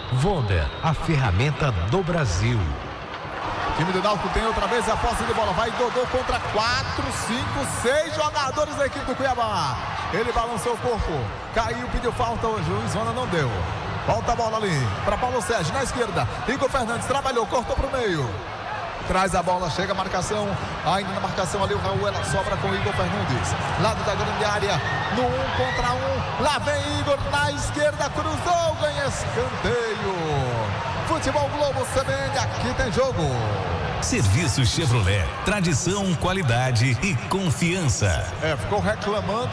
Wonder, a ferramenta do Brasil. O time do Náutico tem outra vez a posse de bola. Vai Dodô contra 4, 5, 6 jogadores da equipe do Cuiabá. Ele balançou o corpo, caiu, pediu falta. O juiz Zona não deu. Volta a bola ali para Paulo Sérgio na esquerda. Igor Fernandes trabalhou, cortou para o meio. Traz a bola, chega a marcação. Ainda na marcação ali o Raul, ela sobra com o Igor Fernandes. Lado da grande área, no 1 contra 1. Lá vem Igor na esquerda, cruzou, ganha escanteio. Futebol Globo CBN, aqui tem jogo. Serviço Chevrolet, tradição, qualidade e confiança. Ficou reclamando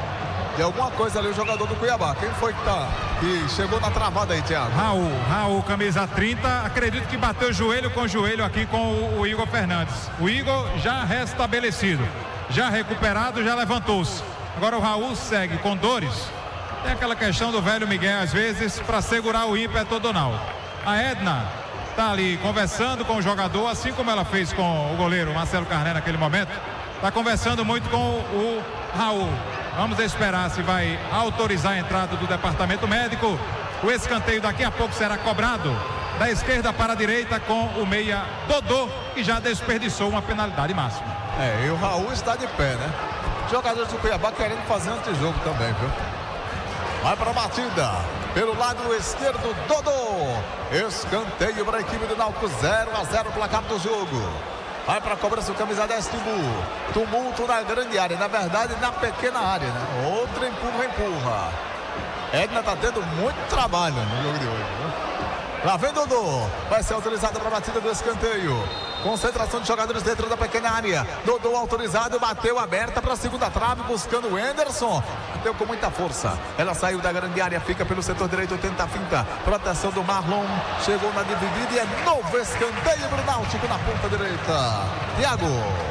de alguma coisa ali o jogador do Cuiabá. Quem foi que chegou na travada aí, Thiago? Raul, camisa 30, acredito que bateu joelho com joelho aqui com o Igor Fernandes. O Igor já restabelecido, já recuperado, já levantou-se. Agora o Raul segue com dores. Tem aquela questão do velho Miguel, às vezes, para segurar o ímpeto do Náutico. A Edna está ali conversando com o jogador, assim como ela fez com o goleiro Marcelo Carné naquele momento. Está conversando muito com o Raul. Vamos esperar se vai autorizar a entrada do departamento médico. O escanteio daqui a pouco será cobrado da esquerda para a direita com o meia Dodô, que já desperdiçou uma penalidade máxima. E o Raul está de pé, né? Jogadores do Cuiabá querendo fazer antijogo também, viu? Vai para a batida. Pelo lado esquerdo, Dodô. Escanteio para a equipe do Náutico, 0-0 o placar do jogo. Vai para a cobrança o camisa 10, Timbu. Tumulto na grande área, na verdade na pequena área, né? Outro empurra. Edna está tendo muito trabalho no jogo de hoje, né? Lá vem Dodô. Vai ser autorizado para a batida do escanteio. Concentração de jogadores dentro da pequena área. Dodô autorizado, bateu aberta para a segunda trave, buscando o Henderson. Bateu com muita força. Ela saiu da grande área, fica pelo setor direito, tenta a finta. Proteção do Marlon. Chegou na dividida e é novo escanteio para o Náutico na ponta direita. Thiago.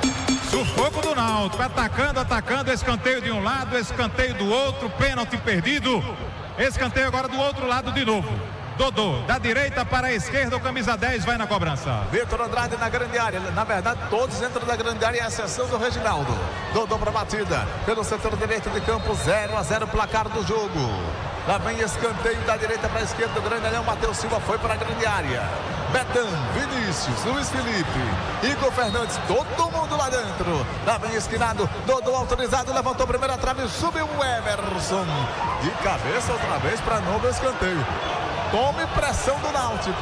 Sufoco do Náutico, atacando, escanteio de um lado, escanteio do outro, pênalti perdido. Escanteio agora do outro lado de novo. Dodô, da direita para a esquerda, o camisa 10 vai na cobrança. Vitor Andrade na grande área. Na verdade, todos entram da grande área, à exceção do Reginaldo. Dodô para a batida. Pelo setor direito de campo, 0-0 placar do jogo. Lá vem escanteio da direita para a esquerda. O grande alhão, Matheus Silva, foi para a grande área. Betão, Vinícius, Luiz Felipe, Igor Fernandes, todo mundo lá dentro. Lá vem esquinado. Dodô autorizado, levantou a primeira trave, subiu o Emerson. De cabeça outra vez para novo escanteio. Tome pressão do Náutico.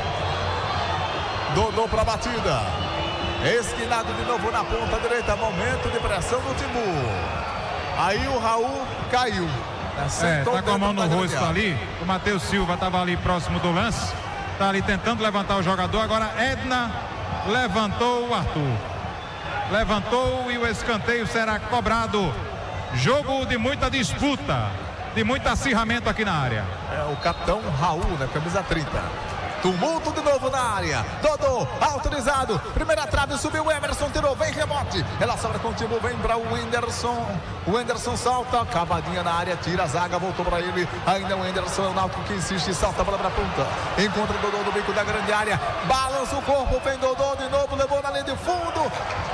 Dodô para a batida. Esquinado de novo na ponta direita. Momento de pressão do Timbu. Aí o Raul caiu. Tá com a mão no rosto ali. O Matheus Silva estava ali próximo do lance. Tá ali tentando levantar o jogador. Agora Edna levantou o Arthur. Levantou e o escanteio será cobrado. Jogo de muita disputa, de muito acirramento aqui na área. O capitão Raul, né? Camisa 30. Tumulto de novo na área. Dodô, autorizado. Primeira trave, subiu o Emerson, tirou, vem rebote. Ela sobra com o Timbu, vem para o Henderson. O Henderson salta, cavadinha na área, tira a zaga, voltou para ele. Ainda o Henderson, é o Náutico que insiste, salta a bola para a ponta. Encontra o Dodô no bico da grande área. Balança o corpo, vem Dodô de novo, levou na linha de fundo.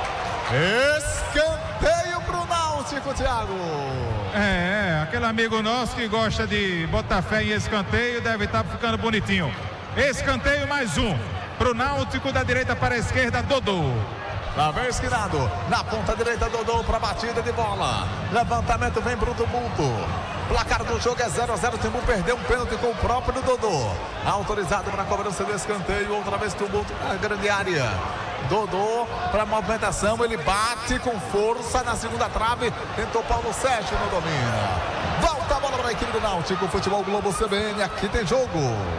Escanteio para o Náutico, Thiago. Aquele amigo nosso que gosta de botar fé em escanteio deve estar ficando bonitinho. Escanteio mais um pro Náutico, da direita para a esquerda, Dodô. Lá vem esquinado, na ponta direita, Dodô para batida de bola. Levantamento vem pro tumulto. Placar do jogo é 0-0. O Timbu perdeu um pênalti com o próprio Dodô. Autorizado para a cobrança do escanteio. Outra vez tumulto na grande área. Dodô para a movimentação. Ele bate com força na segunda trave. Tentou Paulo Sérgio no domínio. Volta a bola para a equipe do Náutico. Futebol Globo CBN. Aqui tem jogo.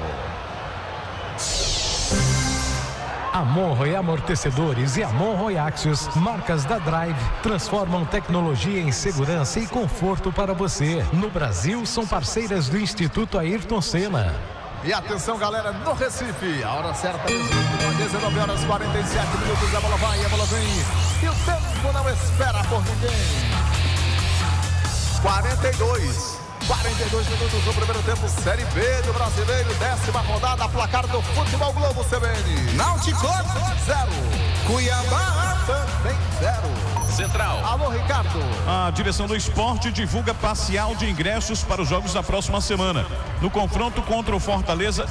Monroe Amortecedores e Monroe Axios, marcas da Drive, transformam tecnologia em segurança e conforto para você. No Brasil, são parceiras do Instituto Ayrton Senna. E atenção, galera, no Recife, a hora certa, 19 horas 47 minutos, a bola vai, a bola vem, e o tempo não espera por ninguém. 42 minutos do primeiro tempo, Série B do Brasileiro, 10ª rodada, placar do Futebol Globo CBN. Náutico 0, Cuiabá também 0. Central. Alô, Ricardo. A direção do esporte divulga parcial de ingressos para os jogos da próxima semana. No confronto contra o Fortaleza,